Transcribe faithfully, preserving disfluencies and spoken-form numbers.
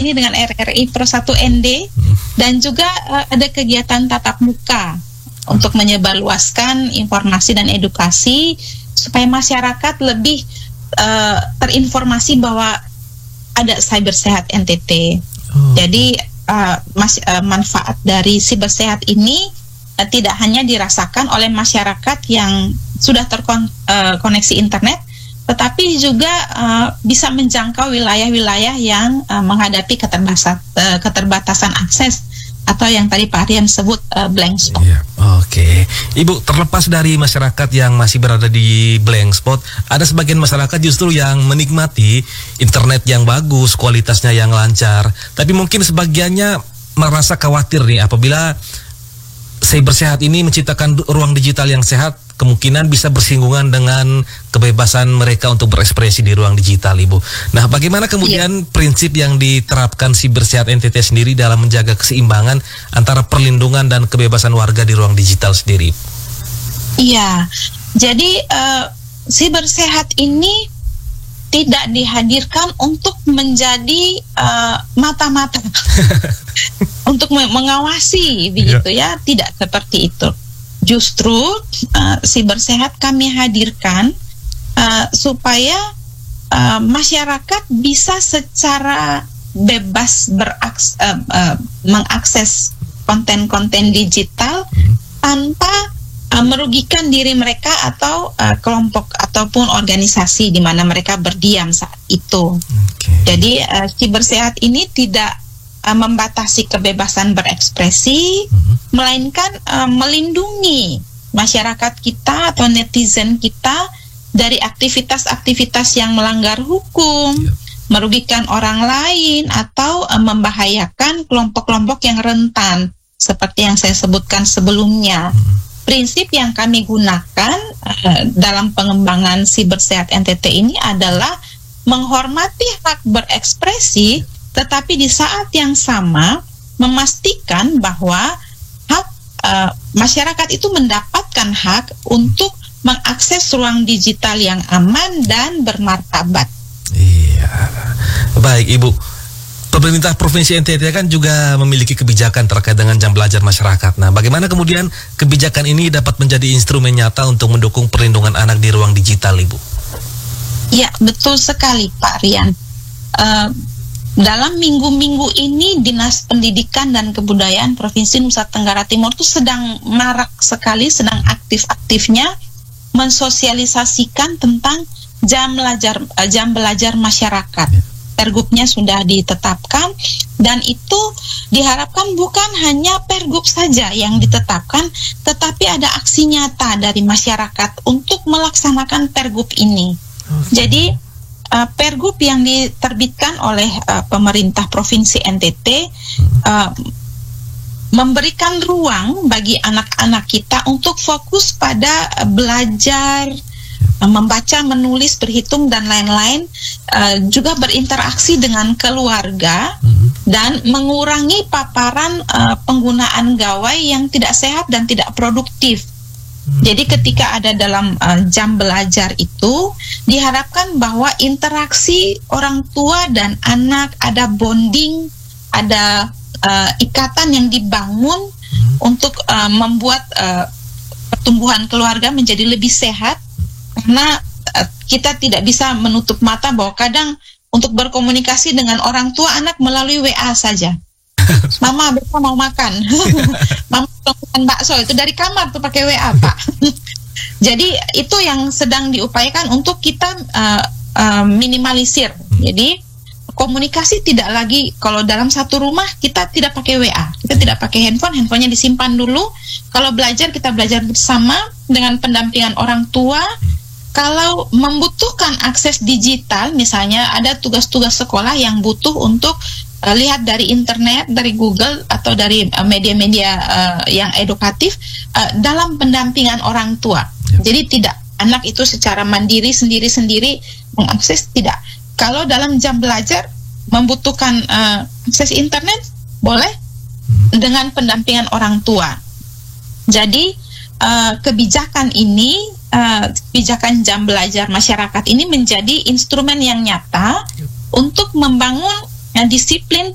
ini dengan R R I Pro satu N D, hmm. dan juga uh, ada kegiatan tatap muka hmm. untuk menyebarluaskan informasi dan edukasi supaya masyarakat lebih uh, terinformasi bahwa ada Cyber Sehat N T T. Oh. Jadi uh, mas, uh, manfaat dari Cyber Sehat ini uh, tidak hanya dirasakan oleh masyarakat yang sudah terkoneksi uh, internet, tetapi juga uh, bisa menjangkau wilayah-wilayah yang uh, menghadapi keterbatasan, uh, keterbatasan akses atau yang tadi Pak Rian sebut uh, blank spot. Yeah. Oke, okay. Ibu, terlepas dari masyarakat yang masih berada di blank spot, ada sebagian masyarakat justru yang menikmati internet yang bagus, kualitasnya yang lancar, tapi mungkin sebagiannya merasa khawatir nih apabila Cyber Sehat ini menciptakan ruang digital yang sehat, kemungkinan bisa bersinggungan dengan kebebasan mereka untuk berekspresi di ruang digital, Ibu. Nah, bagaimana kemudian yeah. prinsip yang diterapkan Cyber Sehat N T T sendiri dalam menjaga keseimbangan antara perlindungan dan kebebasan warga di ruang digital sendiri? Iya, jadi uh, Cyber Sehat ini tidak dihadirkan untuk menjadi uh, mata-mata untuk mengawasi, begitu yeah. ya, tidak seperti itu. Justru uh, Cyber Sehat kami hadirkan uh, supaya uh, masyarakat bisa secara bebas beraks, uh, uh, mengakses konten-konten digital tanpa uh, merugikan diri mereka atau uh, kelompok ataupun organisasi di mana mereka berdiam saat itu. Okay. Jadi uh, Cyber Sehat ini tidak uh, membatasi kebebasan berekspresi, uh-huh. melainkan uh, melindungi masyarakat kita atau netizen kita dari aktivitas-aktivitas yang melanggar hukum, yeah. merugikan orang lain atau uh, membahayakan kelompok-kelompok yang rentan seperti yang saya sebutkan sebelumnya. Hmm. Prinsip yang kami gunakan uh, dalam pengembangan Cyber Sehat N T T ini adalah menghormati hak berekspresi, tetapi di saat yang sama memastikan bahwa hak uh, masyarakat itu mendapatkan hak untuk mengakses ruang digital yang aman dan bermartabat. Iya, baik Ibu. Pemerintah Provinsi N T T kan juga memiliki kebijakan terkait dengan jam belajar masyarakat. Nah, bagaimana kemudian kebijakan ini dapat menjadi instrumen nyata untuk mendukung perlindungan anak di ruang digital, Ibu? Ya, betul sekali, Pak Rian. Uh, dalam minggu-minggu ini, Dinas Pendidikan dan Kebudayaan Provinsi Nusa Tenggara Timur itu sedang marak sekali, sedang aktif-aktifnya mensosialisasikan tentang jam belajar, uh, jam belajar masyarakat. Pergubnya sudah ditetapkan dan itu diharapkan bukan hanya pergub saja yang ditetapkan, tetapi ada aksi nyata dari masyarakat untuk melaksanakan pergub ini. Okay. Jadi uh, pergub yang diterbitkan oleh uh, pemerintah Provinsi N T T uh, memberikan ruang bagi anak-anak kita untuk fokus pada uh, belajar, membaca, menulis, berhitung, dan lain-lain, uh, juga berinteraksi dengan keluarga hmm. dan mengurangi paparan uh, penggunaan gawai yang tidak sehat dan tidak produktif. Hmm. Jadi ketika ada dalam uh, jam belajar itu, diharapkan bahwa interaksi orang tua dan anak, ada bonding, ada uh, ikatan yang dibangun hmm. untuk uh, membuat uh, pertumbuhan keluarga menjadi lebih sehat. Karena uh, kita tidak bisa menutup mata bahwa kadang untuk berkomunikasi dengan orang tua anak melalui W A saja. Mama besok mau makan, Mama mau makan bakso, itu dari kamar tuh pakai W A, Pak. Jadi itu yang sedang diupayakan untuk kita uh, uh, minimalisir. Jadi komunikasi tidak lagi, kalau dalam satu rumah kita tidak pakai W A, kita tidak pakai handphone, handphonenya disimpan dulu. Kalau belajar kita belajar bersama dengan pendampingan orang tua. Kalau membutuhkan akses digital, misalnya ada tugas-tugas sekolah yang butuh untuk uh, lihat dari internet, dari Google atau dari uh, media-media uh, yang edukatif, uh, dalam pendampingan orang tua. Ya. Jadi tidak anak itu secara mandiri sendiri-sendiri mengakses, tidak. Kalau dalam jam belajar membutuhkan uh, akses internet, boleh dengan pendampingan orang tua. Jadi uh, kebijakan ini Uh, kebijakan jam belajar masyarakat ini menjadi instrumen yang nyata untuk membangun uh, disiplin